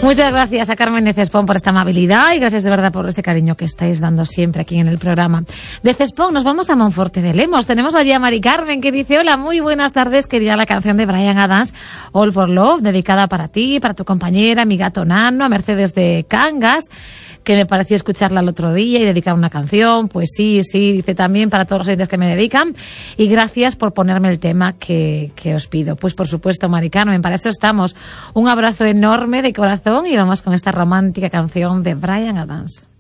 Muchas gracias a Carmen de Cespón por esta amabilidad y gracias de verdad por ese cariño que estáis dando siempre aquí en el programa. De Cespón nos vamos a Monforte de Lemos. Tenemos allí a Mari Carmen que dice: hola, muy buenas tardes. Quería la canción de Bryan Adams, All for Love, dedicada para ti, para tu compañera, mi gato Nano, a Mercedes de Cangas, que me pareció escucharla el otro día y dedicar una canción. Pues sí, dice también para todos los oyentes que me dedican. Y gracias por ponerme el tema que os pido. Pues por supuesto, Mari Carmen, para eso estamos. Un abrazo enorme de corazón y vamos con esta romántica canción de Bryan Adams.